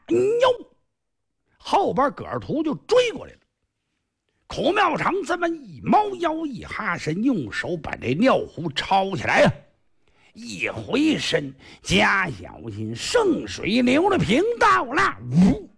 呦，后边葛二图就追过来了。孔妙长这么一猫腰一哈身，用手把这尿壶抄起来呀，一回身，加小心，圣水流了平到了。呜，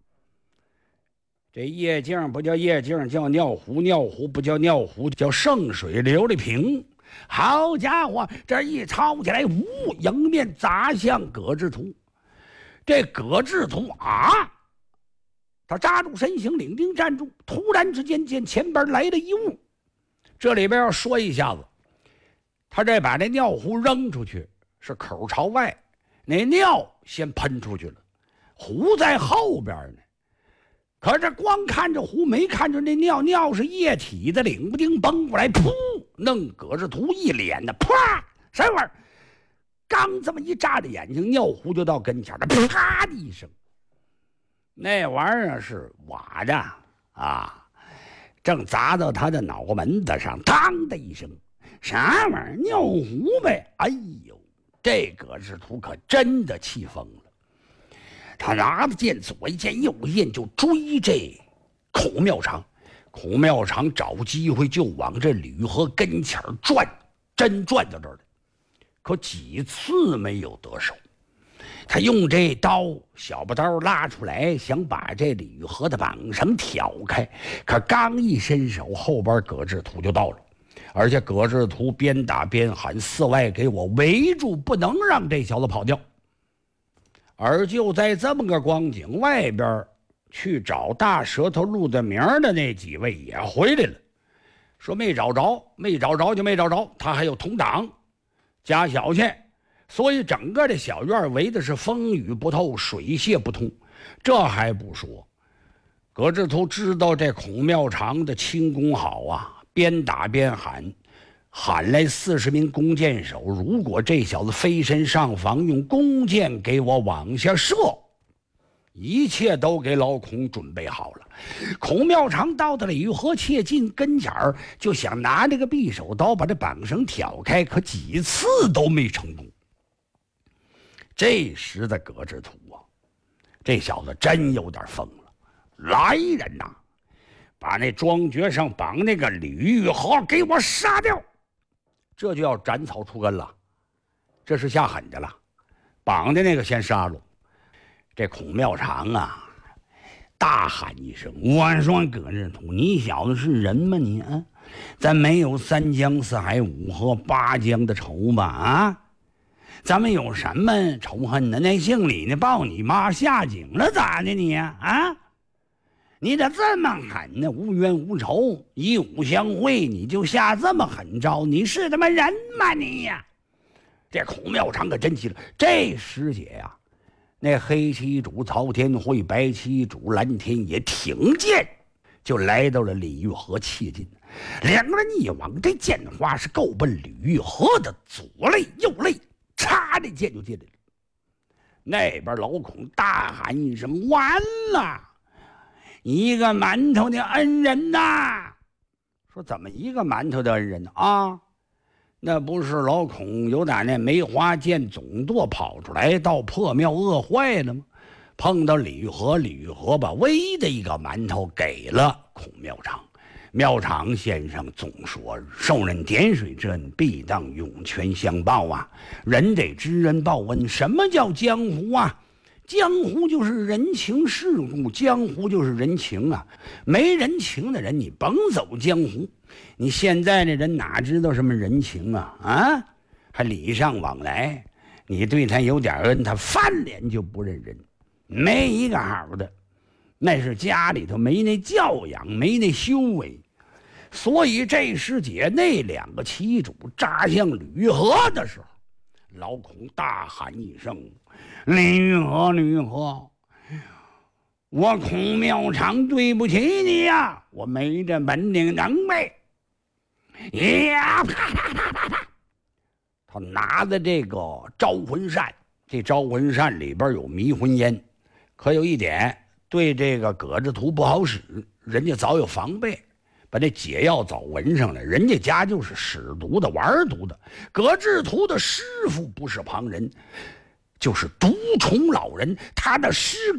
这液镜不叫液镜，叫尿壶；尿壶不叫尿壶，叫圣水流了平。好家伙，这一抄起来，呜，迎面砸向葛志图。这葛志图啊，他扎住身形，领兵站住。突然之间，见前边来了一物。这里边要说一下子，他这把那尿壶扔出去是口朝外，那尿先喷出去了，壶在后边呢。可是光看着壶，没看着那尿，尿是液体的，领不丁崩过来，噗，弄葛志图一脸的，啪！什么玩意儿？刚这么一眨着眼睛，尿壶就到跟前了，啪的一声。那玩意儿是瓦的啊，正砸到他的脑门子上，当的一声，啥玩意儿？尿壶呗！哎呦，这葛志图可真的气疯了。他拿着剑，左一剑右一剑就追这孔妙长。孔妙长找机会就往这吕和跟前转，真转到这儿了，可几次没有得手。他用这刀小把刀拉出来，想把这吕和的绑绳挑开，可刚一伸手，后边葛志图就到了，而且葛志图边打边喊：“四外给我围住，不能让这小子跑掉。”而就在这么个光景，外边去找大舌头陆德明的那几位也回来了，说没找着，没找着就没找着，他还有同党加小去，所以整个的小院围的是风雨不透，水泄不通。这还不说，葛志图知道这孔妙长的轻功好啊，边打边喊来40名弓箭手，如果这小子飞身上房，用弓箭给我往下射，一切都给老孔准备好了。孔妙长到了吕和切近跟前儿，就想拿这个匕首刀把这绑绳挑开，可几次都没成功。这时的葛志图啊，这小子真有点疯了。来人呐，把那庄爵上绑那个吕玉和给我杀掉！这就要斩草除根了，这是下狠的了。绑的那个先杀了。这孔妙长啊，大喊一声：“我说葛志图，你小子是人吗你啊？咱没有3江4海5河8江的仇吧啊？咱们有什么仇恨呢？那姓李的抱你妈下井了咋的你呀啊？你咋这么狠呢？无冤无仇，以武相会，你就下这么狠招？你是他妈人吗你呀？”这孔妙长可真急了。这时节呀，那黑旗主曹天惠、白旗主蓝天也挺剑，就来到了李玉和切近。两个人一往，这剑花是够奔李玉和的左肋右肋，插这剑就进来了。那边老孔大喊一声：“完了！一个馒头的恩人呐！”说怎么一个馒头的恩人啊？那不是老孔有打那梅花剑总舵跑出来到破庙饿坏了吗？碰到李玉和，李玉和把唯一的一个馒头给了孔妙长。妙长先生总说，受人点水之恩，必当涌泉相报啊！人得知恩报恩。什么叫江湖啊？江湖就是人情世故，江湖就是人情啊！没人情的人，你甭走江湖。你现在的人哪知道什么人情啊？啊，还礼尚往来。你对他有点恩，他翻脸就不认人，没一个好的。那是家里头没那教养，没那修为。所以这时节，那两个旗主扎向吕玉和的时候，老孔大喊一声：“吕玉和，吕玉和，我孔妙长对不起你呀，我没这本领能耐。”呀，啪啪啪啪啪！他拿的这个招魂扇，这招魂扇里边有迷魂烟，可有一点对这个葛志图不好使，人家早有防备，把这解药早闻上了。人家家就是使毒的，玩毒的。葛志图的师傅不是旁人，就是毒虫老人，他的师